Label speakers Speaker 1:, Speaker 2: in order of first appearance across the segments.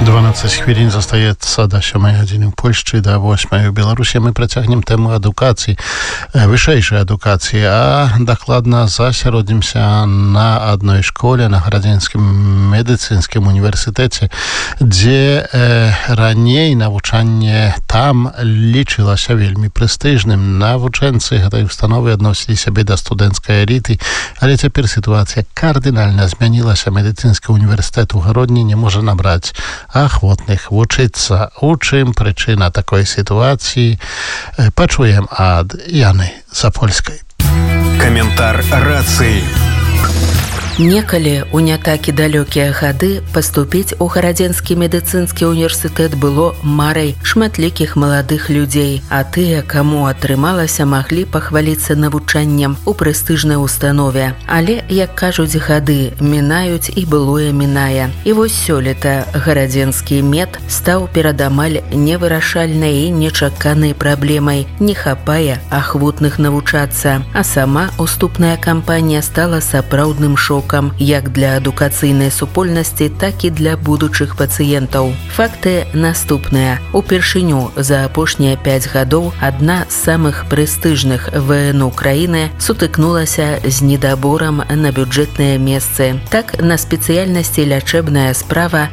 Speaker 1: 12 хвілін застаецца да 7 гадзіны ў Польшчы, да 8 у Беларусі. Мы працягнем тэму адукацыі, вышэйшай адукацыі, а дакладна засяродзімся на адной школе, на Гарадзенскім медыцынскім універсітэце, дзе раней навучанне там лічылася вельмі прэстыжным. Навучэнцы гэтай установы адносілі сябе да студэнцкай эліты, але цяпер сітуацыя кардынальна змянілася. Медыцынскі універсітэт у Гародні не можа набраць ахвотных вучыцца. У чым прычына такой сітуацыі? Пачуем ад Яны Запольскай.
Speaker 2: Каментар рацыі.
Speaker 3: Некалі ў не такі далёкія гады паступіць у Гарадзенскі медыцынскі універсітэт было марай шматлікіх маладых людзей, а тыя, каму атрымалася, маглі пахваліцца навучаннем у прэстыжнай установе. Але, як кажуць, гады мінаюць і былое мінае. І вось сёлета Гарадзенскі мед стаў перад амаль невырашальнай і нечаканай праблемай. Не хапае ахвотных навучацца, а сама уступная кампанія стала сапраўдным шокам як для адукацыйнай супольнасці, так і для будучых пацыентаў. Факты наступныя. Упершыню за апошнія 5 гадоў адна з самых прэстыжных ВНУ краіны сутыкнулася з недаборам на бюджэтныя месцы. Так, на спецыяльнасці лячэбная справа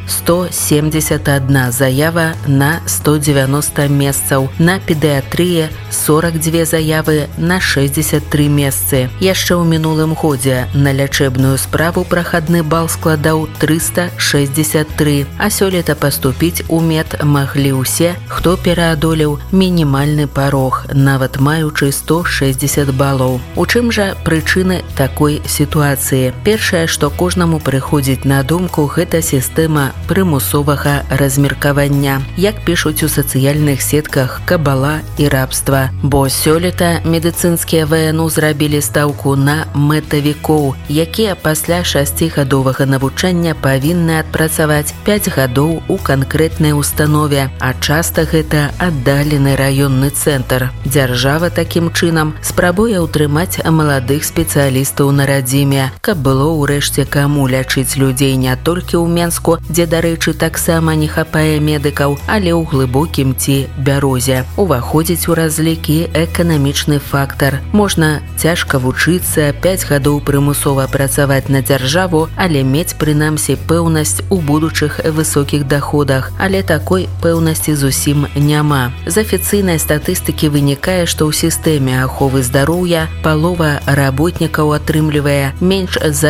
Speaker 3: 171 заява на 190 месцаў, на педыятрыі 42 заявы на 63 месцы. Яшчэ ў мінулым годзе на лячэбную справу прахадны бал складаў 363, а сёлета паступіць у мед маглі ўсе, хто пераадолеў мінімальны парог, нават маючы 160 балаў. У чым жа прычыны такой сітуацыі? Першае, што кожнаму прыходзіць на думку, гэта сістэма прымусовага размеркавання. Як пішуць у сацыяльных сетках, кабала і рабства. Бо сёлета медыцынскія ВНУ зрабілі стаўку на мэтавікоў, якія пасля 6гадовага навучання павінны адпрацаваць 5 гадоў у канкрэтнай установе, а часта гэта аддалены раённы цэнтр. Дзяржава такім чынам спрабуе ўтрымаць маладых спецыялістаў на радзіме, каб было ўрэшце каму лячыць людзей не толькі ў Менску, дзе, дарэчы, таксама не хапае медыкаў, але ў глыбокім ці Бярозе. Уваходзіць у разлікі эканамічны фактар. Можна цяжка вучыцца, 5 гадоў прымусова працаваць на дзяржаву, але мець прынамсі пэўнасць у будучых высокіх даходах, але такой пэўнасці зусім няма. З афіцыйнай статыстыкі вынікае, што ў сістэме аховы здароўя палова работнікаў атрымлівае менш за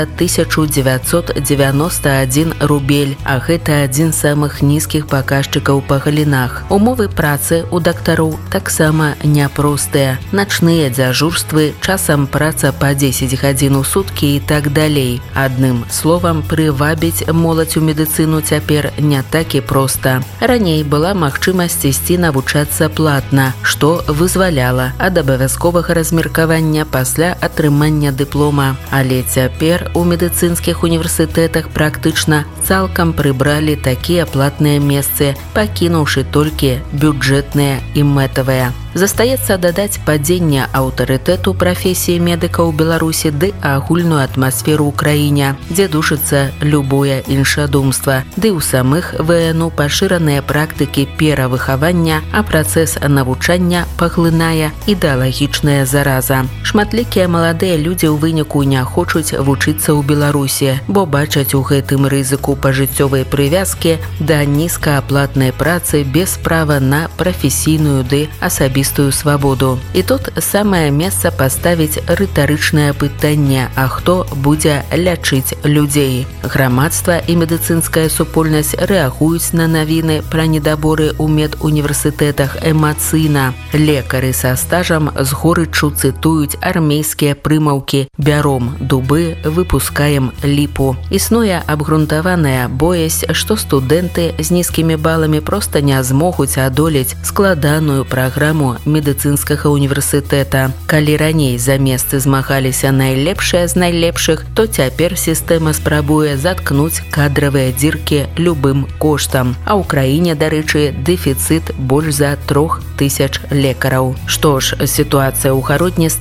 Speaker 3: 1991 рубель, а гэта адзін з самых нізкіх паказчыкаў па галінах. Умовы працы ў дактароў таксама няпростыя. Начныя дзяжурствы, часам праца па 10 гадзін у суткі і так далей. Адным словам, прывабіць моладзь у медыцыну цяпер не так і проста. Раней была магчымасць ісці навучацца платна, што вызваляла ад абавязковага размеркавання пасля атрымання дыплома. Але цяпер у медыцынскіх універсітэтах практычна цалкам прыбралі такія платныя месцы, пакінуўшы толькі бюджэтныя і мэтавыя. Застаецца дадаць падзенне аўтарытэту прафесіі медыка ў Беларусі ды агульную атмасферу ў краіне, дзе душыцца любое іншадумства, ды ў самых ВНУ пашыраныя практыкі перавыхавання, а працэс навучання паглынае ідэалагічная зараза. Шматлікія маладыя людзі ў выніку не хочуць вучыцца ў Беларусі, бо бачаць у гэтым рызыку пажыццёвай прывязкі да нізкааплатнай працы без права на прафесійную ды асабістую свабоду. І тут самае месца паставіць рытарычнае пытанне, а хто будзе лячыць людзей? Грамадства і медыцынская супольнасць рэагуюць на навіны пра недаборы ў медуніверсітэтах эмацыйна. Лекары са стажам з горыччу цытуюць армейскія прымаўкі «бяром дубы, выпускаем ліпу». Існуе абгрунтаваная боязь, што студэнты з нізкімі баламі проста не змогуць адолець складаную праграму медыцынскага універсітэта. Калі раней за месцы змагаліся найлепшыя з найлепшых, то цяпер сістэма спрабуе заткнуць кадравыя дзіркі любым коштам. А ў краіне, дарэчы, дэфіцыт больш за 3000 лекараў. Што ж, сітуацыя ў Гародні